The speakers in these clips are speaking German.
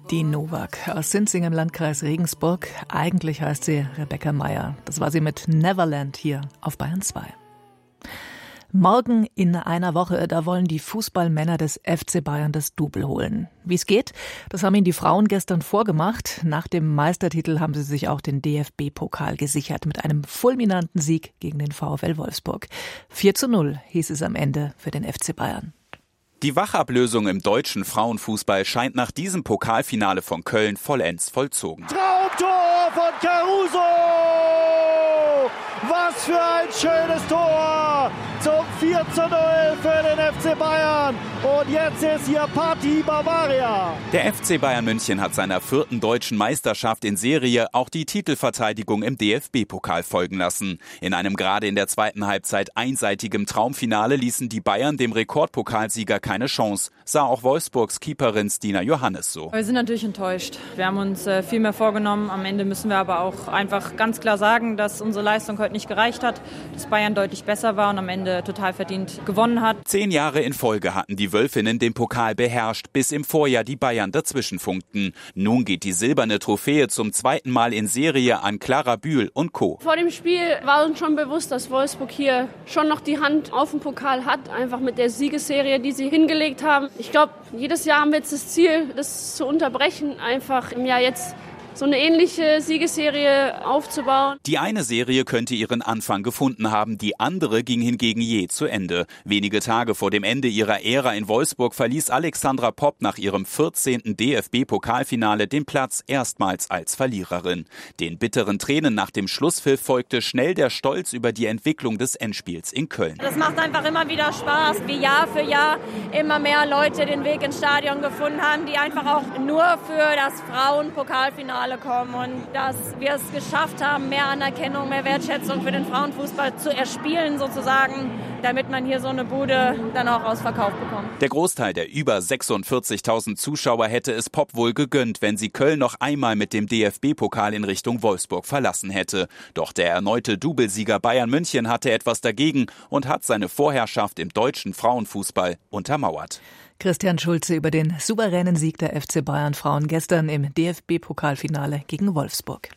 Die Novak aus Sinzing im Landkreis Regensburg. Eigentlich heißt sie Rebecca Meyer. Das war sie mit Neverland hier auf Bayern 2. Morgen in einer Woche, da wollen die Fußballmänner des FC Bayern das Double holen. Wie es geht, das haben ihnen die Frauen gestern vorgemacht. Nach dem Meistertitel haben sie sich auch den DFB-Pokal gesichert mit einem fulminanten Sieg gegen den VfL Wolfsburg. 4:0 hieß es am Ende für den FC Bayern. Die Wachablösung im deutschen Frauenfußball scheint nach diesem Pokalfinale von Köln vollends vollzogen. Traumtor von Caruso! Was für ein schönes Tor zum 4:0 für den FC Bayern. Und jetzt ist hier Party Bavaria. Der FC Bayern München hat seiner 4. deutschen Meisterschaft in Serie auch die Titelverteidigung im DFB-Pokal folgen lassen. In einem gerade in der zweiten Halbzeit einseitigen Traumfinale ließen die Bayern dem Rekordpokalsieger keine Chance, sah auch Wolfsburgs Keeperin Stina Johannes so. Wir sind natürlich enttäuscht. Wir haben uns viel mehr vorgenommen. Am Ende müssen wir aber auch einfach ganz klar sagen, dass unsere Leistung heute nicht gereicht hat, dass Bayern deutlich besser war und am Ende total verdient gewonnen hat. 10 Jahre in Folge hatten die Wölfinnen den Pokal beherrscht, bis im Vorjahr die Bayern dazwischen funkten. Nun geht die silberne Trophäe zum 2. Mal in Serie an Clara Bühl und Co. Vor dem Spiel war uns schon bewusst, dass Wolfsburg hier schon noch die Hand auf den Pokal hat, einfach mit der Siegesserie, die sie hingelegt haben. Ich glaube, jedes Jahr haben wir jetzt das Ziel, das zu unterbrechen, einfach im Jahr jetzt so eine ähnliche Siegesserie aufzubauen. Die eine Serie könnte ihren Anfang gefunden haben, die andere ging hingegen je zu Ende. Wenige Tage vor dem Ende ihrer Ära in Wolfsburg verließ Alexandra Popp nach ihrem 14. DFB-Pokalfinale den Platz erstmals als Verliererin. Den bitteren Tränen nach dem Schlusspfiff folgte schnell der Stolz über die Entwicklung des Endspiels in Köln. Das macht einfach immer wieder Spaß, wie Jahr für Jahr immer mehr Leute den Weg ins Stadion gefunden haben, die einfach auch nur für das Frauenpokalfinale kommen und dass wir es geschafft haben, mehr Anerkennung, mehr Wertschätzung für den Frauenfußball zu erspielen sozusagen, damit man hier so eine Bude dann auch ausverkauft bekommt. Der Großteil der über 46.000 Zuschauer hätte es Popp wohl gegönnt, wenn sie Köln noch einmal mit dem DFB-Pokal in Richtung Wolfsburg verlassen hätte. Doch der erneute Doublesieger Bayern München hatte etwas dagegen und hat seine Vorherrschaft im deutschen Frauenfußball untermauert. Christian Schulze über den souveränen Sieg der FC Bayern Frauen gestern im DFB-Pokalfinale gegen Wolfsburg.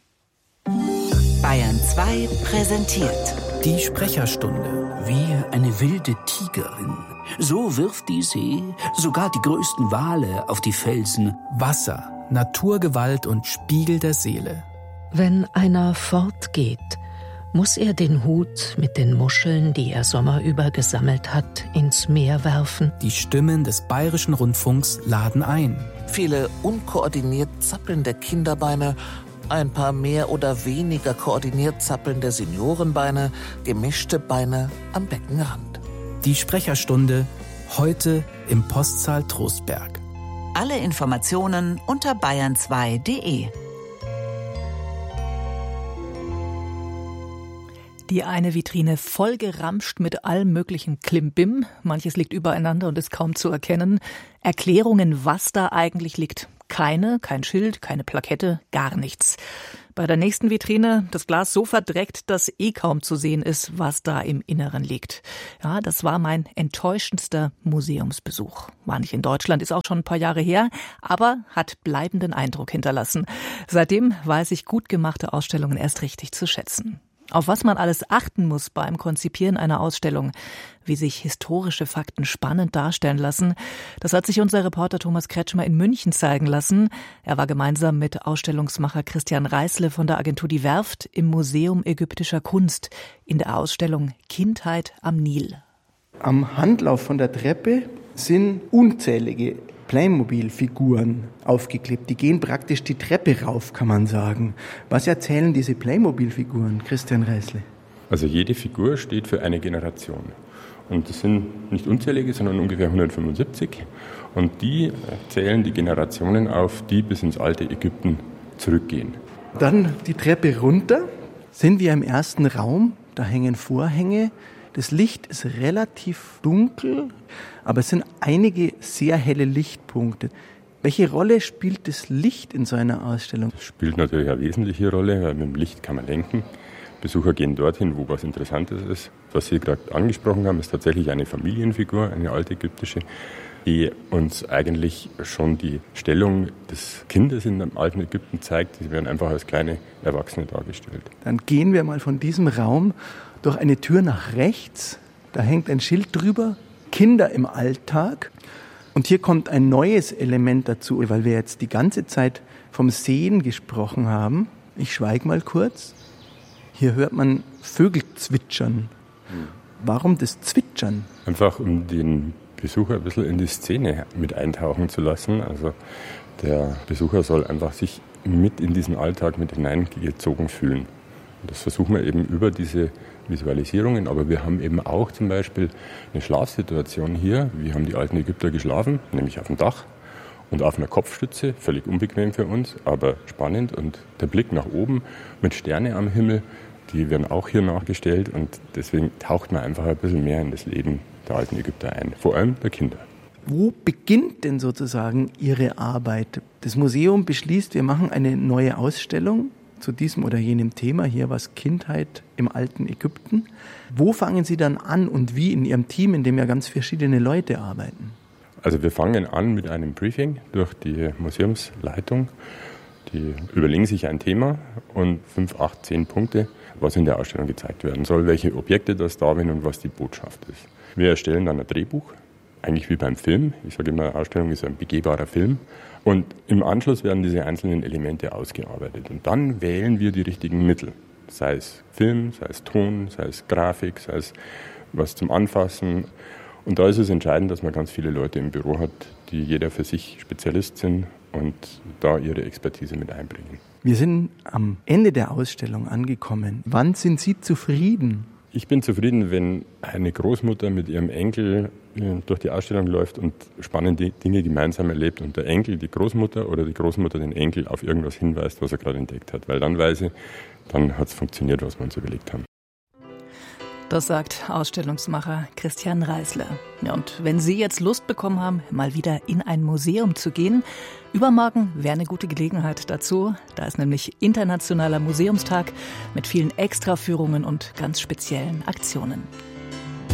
Bayern 2 präsentiert die Sprecherstunde. Wie eine wilde Tigerin. So wirft die See sogar die größten Wale auf die Felsen. Wasser, Naturgewalt und Spiegel der Seele. Wenn einer fortgeht, muss er den Hut mit den Muscheln, die er sommerüber gesammelt hat, ins Meer werfen. Die Stimmen des Bayerischen Rundfunks laden ein. Viele unkoordiniert zappelnde Kinderbeine, ein paar mehr oder weniger koordiniert zappelnde Seniorenbeine, gemischte Beine am Beckenrand. Die Sprecherstunde heute im Postsaal Trostberg. Alle Informationen unter bayern2.de. Die eine Vitrine voll geramscht mit allem möglichen Klimbim. Manches liegt übereinander und ist kaum zu erkennen. Erklärungen, was da eigentlich liegt. Kein Schild, keine Plakette, gar nichts. Bei der nächsten Vitrine das Glas so verdreckt, dass kaum zu sehen ist, was da im Inneren liegt. Ja, das war mein enttäuschendster Museumsbesuch. War nicht in Deutschland, ist auch schon ein paar Jahre her, aber hat bleibenden Eindruck hinterlassen. Seitdem weiß ich gut gemachte Ausstellungen erst richtig zu schätzen. Auf was man alles achten muss beim Konzipieren einer Ausstellung, wie sich historische Fakten spannend darstellen lassen, das hat sich unser Reporter Thomas Kretschmer in München zeigen lassen. Er war gemeinsam mit Ausstellungsmacher Christian Reißle von der Agentur Die Werft im Museum Ägyptischer Kunst in der Ausstellung Kindheit am Nil. Am Handlauf von der Treppe sind unzählige Playmobil-Figuren aufgeklebt. Die gehen praktisch die Treppe rauf, kann man sagen. Was erzählen diese Playmobil-Figuren, Christian Reißle? Also jede Figur steht für eine Generation. Und das sind nicht unzählige, sondern ungefähr 175. Und die zählen die Generationen auf, die bis ins alte Ägypten zurückgehen. Dann die Treppe runter. Sind wir im ersten Raum. Da hängen Vorhänge. Das Licht ist relativ dunkel, aber es sind einige sehr helle Lichtpunkte. Welche Rolle spielt das Licht in so einer Ausstellung? Das spielt natürlich eine wesentliche Rolle, weil mit dem Licht kann man lenken. Besucher gehen dorthin, wo was Interessantes ist. Was Sie gerade angesprochen haben, ist tatsächlich eine Familienfigur, eine alte ägyptische. die uns eigentlich schon die Stellung des Kindes in dem alten Ägypten zeigt. Sie werden einfach als kleine Erwachsene dargestellt. Dann gehen wir mal von diesem Raum durch eine Tür nach rechts. Da hängt ein Schild drüber, Kinder im Alltag. Und hier kommt ein neues Element dazu, weil wir jetzt die ganze Zeit vom Sehen gesprochen haben. Ich schweige mal kurz. Hier hört man Vögel zwitschern. Warum das Zwitschern? Einfach um den Besucher ein bisschen in die Szene mit eintauchen zu lassen. Also der Besucher soll einfach sich mit in diesen Alltag mit hineingezogen fühlen. Und das versuchen wir eben über diese Visualisierungen. Aber wir haben eben auch zum Beispiel eine Schlafsituation hier. Wie haben die alten Ägypter geschlafen? Nämlich auf dem Dach und auf einer Kopfstütze. Völlig unbequem für uns, aber spannend. Und der Blick nach oben mit Sterne am Himmel, die werden auch hier nachgestellt. Und deswegen taucht man einfach ein bisschen mehr in das Leben der alten Ägypter ein, vor allem der Kinder. Wo beginnt denn sozusagen Ihre Arbeit? Das Museum beschließt, wir machen eine neue Ausstellung zu diesem oder jenem Thema. Hier war es Kindheit im alten Ägypten. Wo fangen Sie dann an und wie in Ihrem Team, in dem ja ganz verschiedene Leute arbeiten? Also wir fangen an mit einem Briefing durch die Museumsleitung. Die überlegen sich ein Thema und 5, 8, 10 Punkte, was in der Ausstellung gezeigt werden soll, welche Objekte das da sind und was die Botschaft ist. Wir erstellen dann ein Drehbuch, eigentlich wie beim Film. Ich sage immer, eine Ausstellung ist ein begehbarer Film. Und im Anschluss werden diese einzelnen Elemente ausgearbeitet. Und dann wählen wir die richtigen Mittel. Sei es Film, sei es Ton, sei es Grafik, sei es was zum Anfassen. Und da ist es entscheidend, dass man ganz viele Leute im Büro hat, die jeder für sich Spezialist sind und da ihre Expertise mit einbringen. Wir sind am Ende der Ausstellung angekommen. Wann sind Sie zufrieden? Ich bin zufrieden, wenn eine Großmutter mit ihrem Enkel durch die Ausstellung läuft und spannende Dinge gemeinsam erlebt und der Enkel die Großmutter oder die Großmutter den Enkel auf irgendwas hinweist, was er gerade entdeckt hat. Weil dann weiß ich, dann hat es funktioniert, was wir uns überlegt haben. Das sagt Ausstellungsmacher Christian Reisler. Ja, und wenn Sie jetzt Lust bekommen haben, mal wieder in ein Museum zu gehen, übermorgen wäre eine gute Gelegenheit dazu. Da ist nämlich Internationaler Museumstag mit vielen Extraführungen und ganz speziellen Aktionen.